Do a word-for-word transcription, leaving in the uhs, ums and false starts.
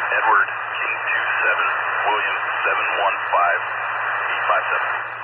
Edward, King two seven, William seven one five, eight five seven.